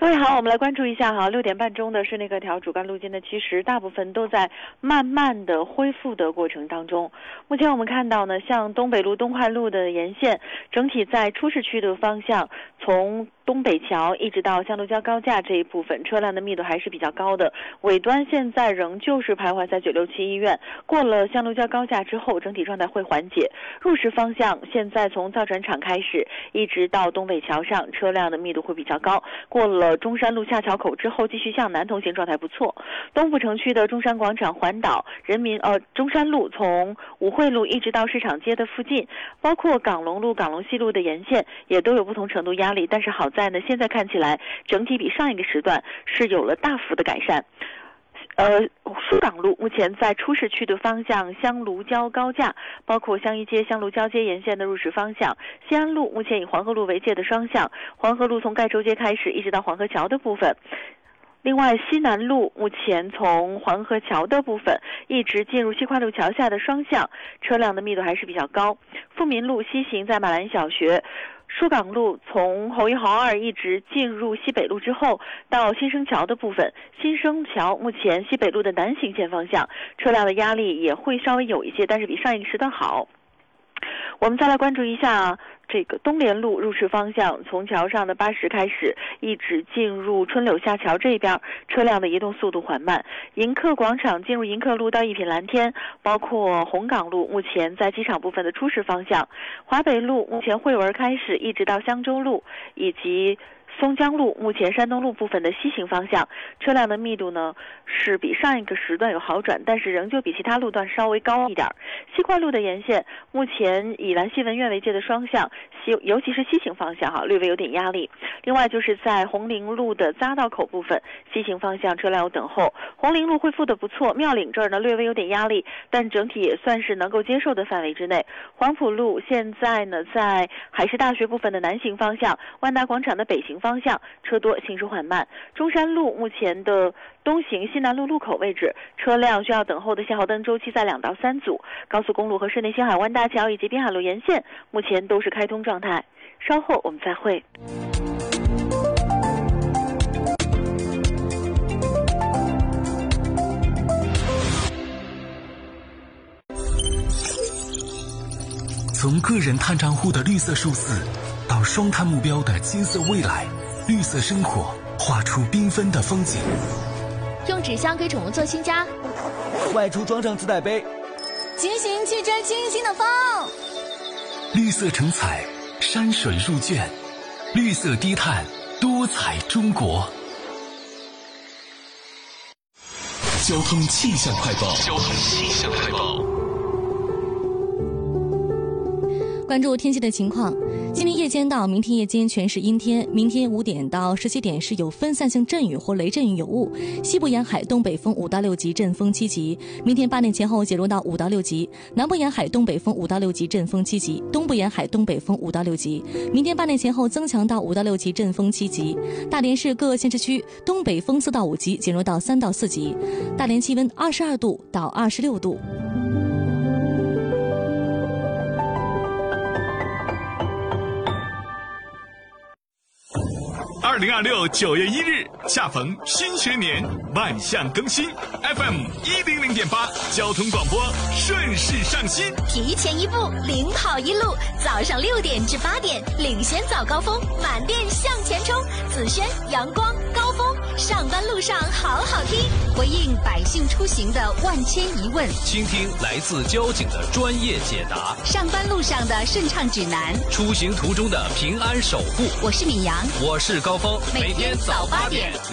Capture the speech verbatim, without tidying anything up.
各位好，我们来关注一下哈，六点半钟的是那个条主干路径的趋势，大部分都在慢慢的恢复的过程当中。目前我们看到呢，像东北路、东快路的沿线，整体在出市区的方向，从东北桥一直到香炉胶高架这一部分，车辆的密度还是比较高的。尾端现在仍旧是徘徊在九六七医院，过了香炉胶高架之后，整体状态会缓解。入市方向，现在从造船厂开始，一直到东北桥上，车辆的密度会比较高。过了中山路下桥口之后，继续向南通行，状态不错。东部城区的中山广场、环岛、人民呃中山路，从武汇路一直到市场街的附近，包括港龙路、港龙西路的沿线，也都有不同程度压力。但是好在呢，现在看起来整体比上一个时段是有了大幅的改善。呃，苏港路目前在出市区的方向，香炉胶高架，包括香一街、香炉胶街沿线的入市方向。西安路目前以黄河路为界的双向，黄河路从盖州街开始，一直到黄河桥的部分。另外，西南路目前从黄河桥的部分一直进入西快路桥下的双向，车辆的密度还是比较高。富民路西行在马兰小学。疏港路从侯一、侯二一直进入西北路之后，到新生桥的部分，新生桥目前西北路的南行线方向，车辆的压力也会稍微有一些，但是比上一个时段好。我们再来关注一下这个东联路入市方向，从桥上的八十开始，一直进入春柳下桥这边，车辆的移动速度缓慢。迎客广场进入迎客路到一品蓝天，包括红港路目前在机场部分的出市方向，华北路目前惠文开始一直到香洲路，以及松江路目前山东路部分的西行方向，车辆的密度呢是比上一个时段有好转，但是仍旧比其他路段稍微高一点。西快路的沿线目前以兰西文苑为界的双向，西尤其是西行方向哈略微有点压力。另外就是在红陵路的匝道口部分，西行方向车辆有等候。红陵路恢复的不错，庙岭这儿呢略微有点压力，但整体也算是能够接受的范围之内。黄埔路现在呢在海事大学部分的南行方向，万达广场的北行方向车多，行驶缓慢。中山路目前的东行西南路路口位置，车辆需要等候的信号灯周期在两到三组。高速公路和市内新海湾大桥以及滨海路沿线目前都是开通状态。稍后我们再会。 从个人碳账户的绿色数字到双碳目标的金色未来，绿色生活画出缤纷的风景。 用纸箱给宠物做新家， 外出装上自带杯， 骑行去追清新的风。 绿色成彩，山水入卷，绿色低碳，多彩中国。交通气象快报，交通气象快报。 关注天气的情况，今天夜间到明天夜间全是阴天，明天五点到十七点是有分散性阵雨或雷阵雨有雾，西部沿海东北风五到六级，阵风七级。明天八点前后减弱到五到六级，南部沿海东北风五到六级，阵风七级，东部沿海东北风五到六级。明天八点前后增强到五到六级，阵风七级。大连市各县市区东北风四到五级，减弱到三到四级。大连气温二十二度到二十六度。 二零二六九月一日，恰逢新学年，万象更新 ，F M 一零零点八，交通广播顺势上新， 提前一步，领跑一路。早上六点至八点，领先早高峰，满电向前冲。紫轩、阳光、高峰，上班路上好好听，回应百姓出行的万千疑问， 倾听来自交警的专业解答， 上班路上的顺畅指南， 出行途中的平安守护。 我是敏阳， 我是高峰， 每天早八点。